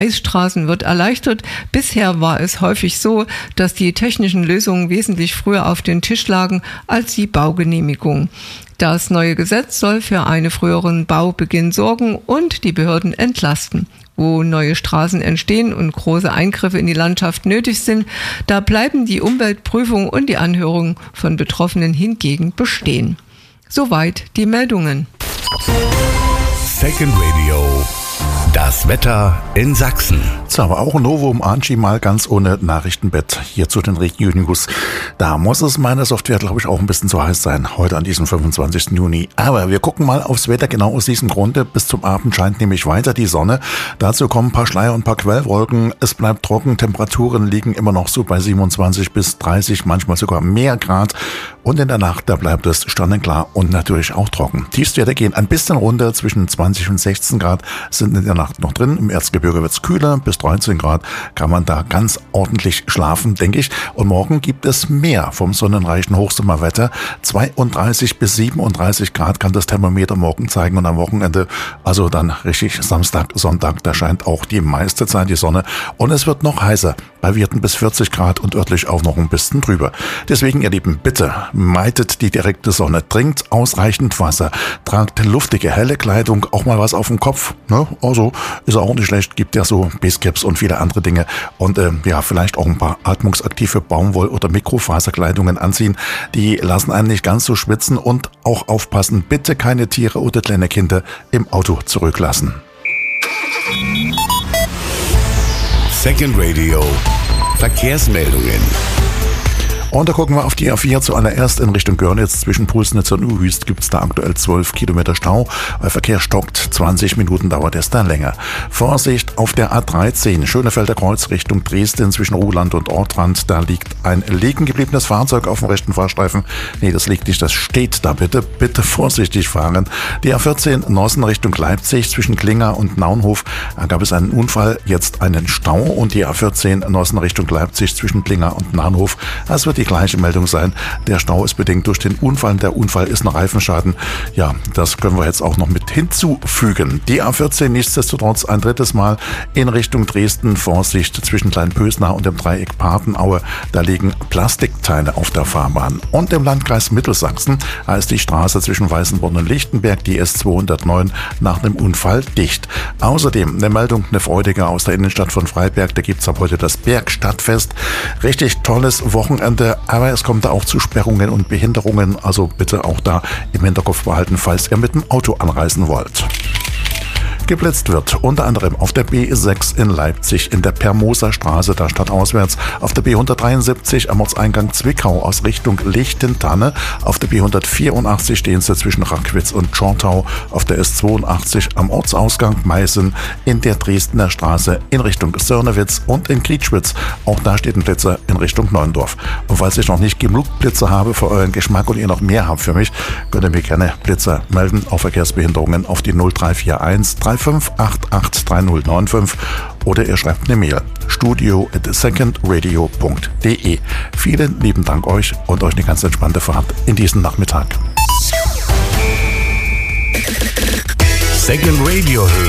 Straßen wird erleichtert. Bisher war es häufig so, dass die technischen Lösungen wesentlich früher auf den Tisch lagen als die Baugenehmigung. Das neue Gesetz soll für einen früheren Baubeginn sorgen und die Behörden entlasten. Wo neue Straßen entstehen und große Eingriffe in die Landschaft nötig sind, da bleiben die Umweltprüfung und die Anhörung von Betroffenen hingegen bestehen. Soweit die Meldungen. Second Radio. Das Wetter in Sachsen. So, aber auch ein Novum, Angie mal ganz ohne Nachrichtenbett hier zu den Region-News. Da muss es meiner Software, glaube ich, auch ein bisschen zu heiß sein, heute an diesem 25. Juni. Aber wir gucken mal aufs Wetter, genau aus diesem Grunde. Bis zum Abend scheint nämlich weiter die Sonne. Dazu kommen ein paar Schleier und ein paar Quellwolken. Es bleibt trocken, Temperaturen liegen immer noch so bei 27 bis 30, manchmal sogar mehr Grad. Und in der Nacht, da bleibt es sternenklar und natürlich auch trocken. Tiefstwerte gehen ein bisschen runter, zwischen 20 und 16 Grad sind in der Nacht noch drin. Im Erzgebirge wird es kühler, bis 13 Grad kann man da ganz ordentlich schlafen, denke ich. Und morgen gibt es mehr vom sonnenreichen Hochsommerwetter. 32 bis 37 Grad kann das Thermometer morgen zeigen und am Wochenende, also dann richtig Samstag, Sonntag, da scheint auch die meiste Zeit die Sonne. Und es wird noch heißer, bei Werten bis 40 Grad und örtlich auch noch ein bisschen drüber. Deswegen, ihr Lieben, bitte meidet die direkte Sonne, trinkt ausreichend Wasser, tragt luftige, helle Kleidung, auch mal was auf dem Kopf, ne? Also ist auch nicht schlecht, gibt ja so Basecaps und viele andere Dinge und ja, vielleicht auch ein paar atmungsaktive Baumwoll- oder Mikrofaserkleidungen anziehen, die lassen einen nicht ganz so schwitzen und auch aufpassen, bitte keine Tiere oder kleine Kinder im Auto zurücklassen. Second Radio. Verkehrsmeldungen. Und da gucken wir auf die A4 zuallererst in Richtung Görlitz. Zwischen Pulsnitz und Uhyst gibt es da aktuell 12 Kilometer Stau. Weil Verkehr stockt, 20 Minuten dauert es da länger. Vorsicht auf der A13, Schönefelder Kreuz Richtung Dresden zwischen Ruhland und Ortrand. Da liegt ein liegen gebliebenes Fahrzeug auf dem rechten Fahrstreifen. Nee, das liegt nicht, das steht da bitte. Bitte vorsichtig fahren. Die A14 Nossen Richtung Leipzig zwischen Klinger und Naunhof. Da gab es einen Unfall, jetzt einen Stau. Und die A14 Nossen Richtung Leipzig zwischen Klinger und Naunhof. Das wird die gleiche Meldung sein. Der Stau ist bedingt durch den Unfall. Der Unfall ist ein Reifenschaden. Ja, das können wir jetzt auch noch mit hinzufügen. Die A14 nichtsdestotrotz ein drittes Mal in Richtung Dresden. Vorsicht zwischen Kleinpösnach und dem Dreieck Papenaue. Da liegen Plastikteile auf der Fahrbahn. Und im Landkreis Mittelsachsen ist die Straße zwischen Weißenborn und Lichtenberg, die S209, nach einem Unfall dicht. Außerdem eine Meldung, eine freudige aus der Innenstadt von Freiberg. Da gibt es ab heute das Bergstadtfest. Richtig tolles Wochenende. Aber es kommt da auch zu Sperrungen und Behinderungen, also bitte auch da im Hinterkopf behalten, falls ihr mit dem Auto anreisen wollt. Geblitzt wird unter anderem auf der B6 in Leipzig, in der Permoser Straße, da stadtauswärts, auf der B173 am Ortseingang Zwickau aus Richtung Lichtentanne, auf der B184 stehen sie zwischen Rackwitz und Schortau, auf der S82 am Ortsausgang Meißen, in der Dresdner Straße in Richtung Sörnewitz und in Krietschwitz, auch da steht ein Blitzer in Richtung Neuendorf. Und falls ich noch nicht genug Blitzer habe für euren Geschmack und ihr noch mehr habt für mich, könnt ihr mir gerne Blitzer melden auf Verkehrsbehinderungen auf die 0341 35883095 oder ihr schreibt eine Mail studio@secondradio.de. Vielen lieben Dank euch und euch eine ganz entspannte Fahrt in diesen Nachmittag. Second Radio hören.